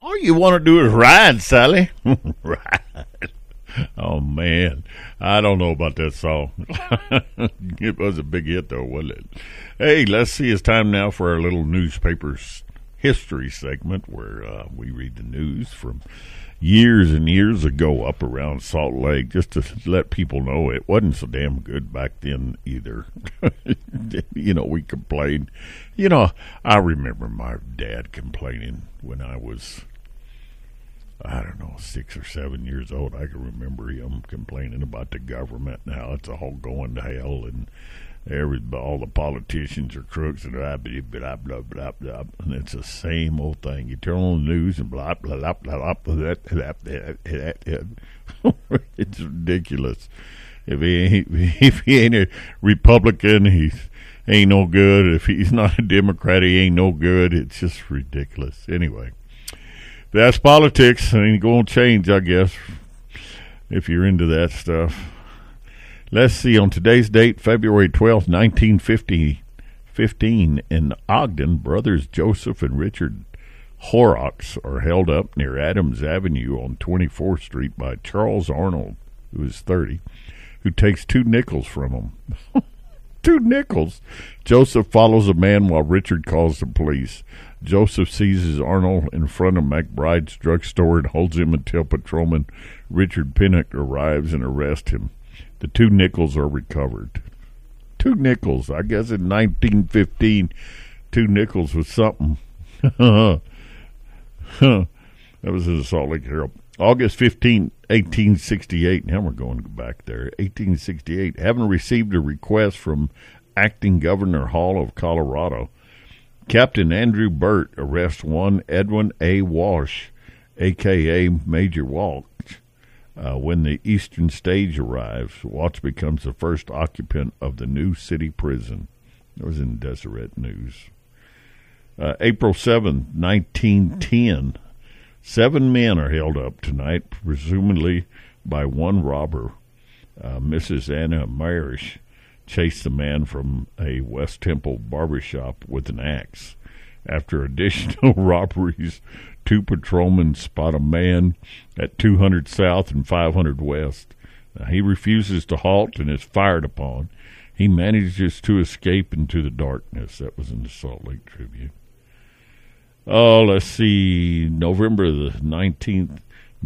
All you want to do is ride, Sally. Ride. Oh, man. I don't know about that song. It was a big hit, though, wasn't it? Hey, let's see. It's time now for our little newspapers history segment where we read the news from years and years ago up around Salt Lake, just to let people know it wasn't so damn good back then either. We complained. I remember my dad complaining when I was, 6 or 7 years old. I can remember him complaining about the government and how it's all going to hell and all the politicians are crooks and blah, blah, blah, blah, blah, blah. And it's the same old thing. You turn on the news and blah, blah, blah, blah, blah, blah, blah, blah. It's ridiculous. If he ain't a Republican, he ain't no good. If he's not a Democrat, he ain't no good. It's just ridiculous. Anyway, that's politics. Ain't going to change, I guess, if you're into that stuff. Let's see, on today's date, February 12th, 1915, in Ogden, brothers Joseph and Richard Horrocks are held up near Adams Avenue on 24th Street by Charles Arnold, who is 30, who takes 2 nickels from him. 2 nickels. Joseph follows a man while Richard calls the police. Joseph seizes Arnold in front of McBride's drugstore and holds him until patrolman Richard Pinnock arrives and arrests him. The 2 nickels are recovered. 2 nickels. I guess in 1915, 2 nickels was something. That was in the Salt Lake Herald. August 15, 1868. Now we're going back there. 1868. Having received a request from acting Governor Hall of Colorado, Captain Andrew Burt arrests one Edwin A. Walsh, a.k.a. Major Walsh. When the Eastern Stage arrives, Walsh becomes the first occupant of the new city prison. It was in Deseret News. April 7th, 1910. 7 men are held up tonight, presumably by one robber. Mrs. Anna Marish chased the man from a West Temple barbershop with an axe. After additional robberies, 2 patrolmen spot a man at 200 South and 500 West. He refuses to halt and is fired upon. He manages to escape into the darkness. That was in the Salt Lake Tribune. Oh, let's see. November the 19th,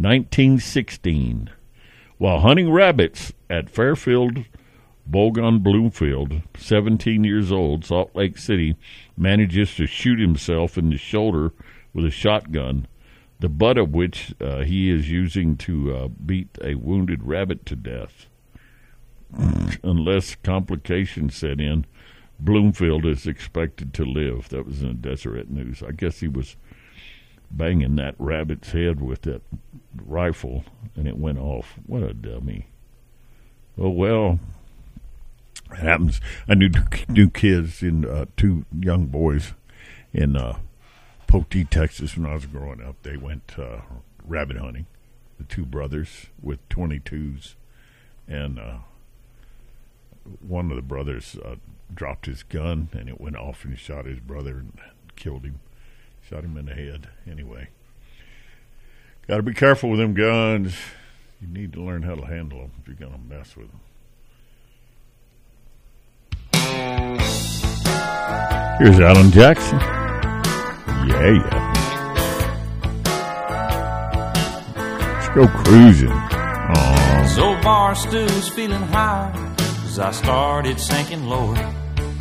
1916. While hunting rabbits at Fairfield Bogan Bloomfield, 17 years old, Salt Lake City, manages to shoot himself in the shoulder with a shotgun, the butt of which he is using to beat a wounded rabbit to death. Unless complications set in, Bloomfield is expected to live. That was in the Deseret News. I guess he was banging that rabbit's head with that rifle, and it went off. What a dummy. Oh, well, it happens. I knew 2 kids, 2 young boys in Poteet, Texas, when I was growing up. They went rabbit hunting, the 2 brothers with 22s, and one of the brothers dropped his gun, and it went off, and he shot his brother and killed him. Shot him in the head. Anyway, got to be careful with them guns. You need to learn how to handle them if you're going to mess with them. Here's Alan Jackson. Yeah. Let's go cruising. Aww. So Barstew's feeling high as I started sinking lower.